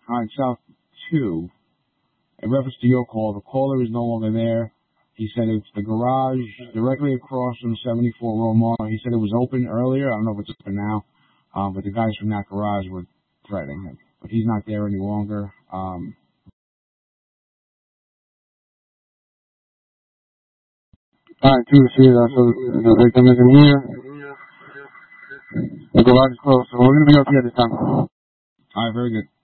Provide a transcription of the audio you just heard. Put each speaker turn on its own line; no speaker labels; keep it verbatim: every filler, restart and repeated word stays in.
on South two, in reference to your call, the caller is no longer there. He said it's the garage directly across from seventy-four Romar. He said it was open earlier. I don't know if it's open now, um, but the guys from that garage were threatening him. But he's not there any longer. Um, All right, two, see, uh, so the victim isn't here. The garage is closed, so we're going to be up here this time. All right, very good.